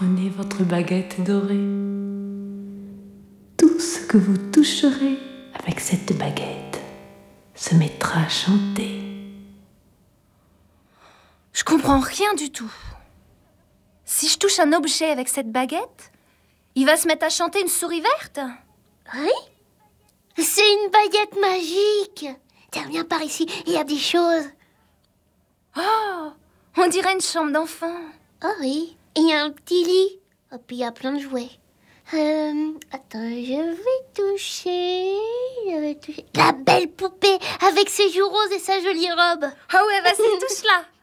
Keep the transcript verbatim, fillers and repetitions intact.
prenez votre baguette dorée. Tout ce que vous toucherez avec cette baguette se mettra à chanter. Je comprends rien du tout. Si je touche un objet avec cette baguette, il va se mettre à chanter une souris verte? Oui, c'est une baguette magique. Tiens, viens par ici, il y a des choses. Oh, on dirait une chambre d'enfant. Oh oui, il y a un petit lit. Et puis il y a plein de jouets. Euh, attends, je vais toucher... Je vais toucher... La belle poupée avec ses joues roses et sa jolie robe. Ah ouais, vas-y, touche-la.